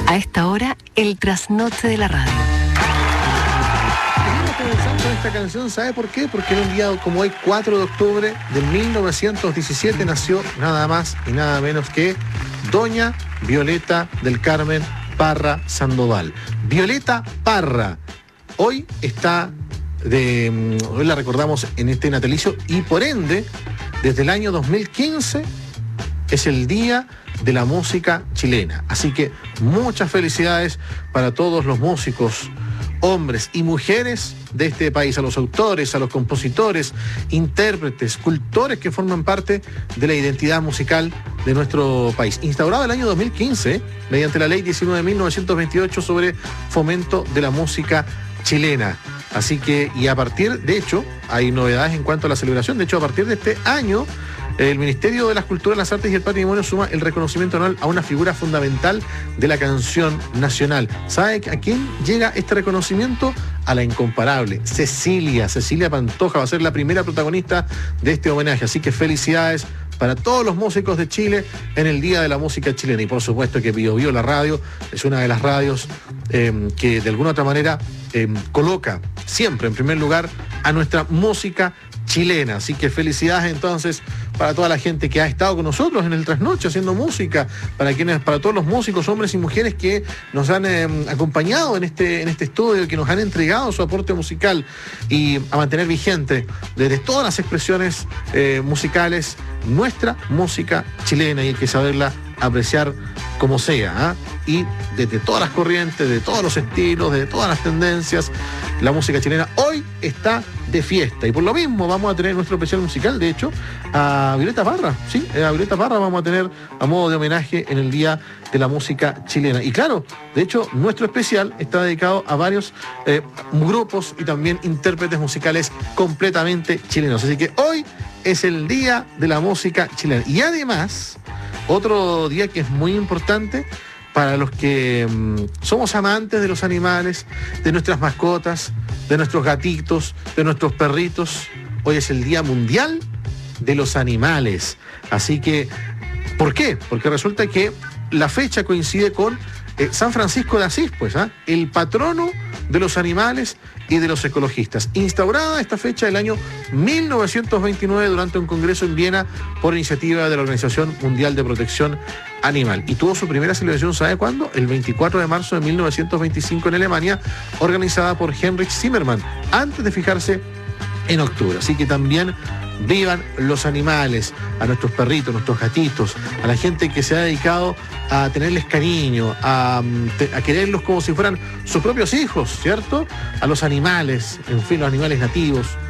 A esta hora, el trasnoche de la radio. Comenzando con esta canción, ¿sabe por qué? Porque en un día como hoy, 4 de octubre de 1917, nació nada más y nada menos que Doña Violeta del Carmen Parra Sandoval. Violeta Parra, hoy la recordamos en este natalicio y por ende, desde el año 2015 es el Día de la Música Chilena. Así que muchas felicidades para todos los músicos, hombres y mujeres de este país, a los autores, a los compositores, intérpretes, cultores que forman parte de la identidad musical de nuestro país. Instaurado el año 2015, mediante la ley 19.928 sobre fomento de la música chilena. Así que, y a partir, de hecho, hay novedades en cuanto a la celebración. De hecho, a partir de este año, el Ministerio de las Culturas, las Artes y el Patrimonio suma el reconocimiento anual a una figura fundamental de la canción nacional. ¿Sabe a quién llega este reconocimiento? A la incomparable Cecilia Pantoja. Va a ser la primera protagonista de este homenaje. Así que felicidades para todos los músicos de Chile en el Día de la Música Chilena. Y por supuesto que Bio Bio, la radio, es una de las radios que de alguna otra manera coloca siempre en primer lugar a nuestra música chilena. Así que felicidades entonces para toda la gente que ha estado con nosotros en el trasnoche haciendo música, para todos los músicos, hombres y mujeres que nos han acompañado en este estudio, que nos han entregado su aporte musical y a mantener vigente desde todas las expresiones musicales nuestra música chilena, y hay que saberla apreciar como sea, y desde todas las corrientes, de todos los estilos, de todas las tendencias, la música chilena hoy está de fiesta. Y por lo mismo vamos a tener nuestro especial musical, de hecho, a Violeta Parra, ¿sí? A Violeta Parra vamos a tener a modo de homenaje en el Día de la Música Chilena. Y claro, de hecho, nuestro especial está dedicado a varios grupos y también intérpretes musicales completamente chilenos. Así que hoy es el Día de la Música Chilena. Y además, otro día que es muy importante para los que somos amantes de los animales, de nuestras mascotas, de nuestros gatitos, de nuestros perritos. Hoy es el Día Mundial de los Animales. Así que, ¿por qué? Porque resulta que la fecha coincide con San Francisco de Asís, pues, el patrono de los animales y de los ecologistas. Instaurada esta fecha el año 1929 durante un congreso en Viena por iniciativa de la Organización Mundial de Protección Animal. Y tuvo su primera celebración, ¿sabe cuándo? El 24 de marzo de 1925 en Alemania, organizada por Heinrich Zimmermann, antes de fijarse en octubre. Así que también vivan los animales, a nuestros perritos, nuestros gatitos, a la gente que se ha dedicado a tenerles cariño, a quererlos como si fueran sus propios hijos, ¿cierto? A los animales, en fin, los animales nativos,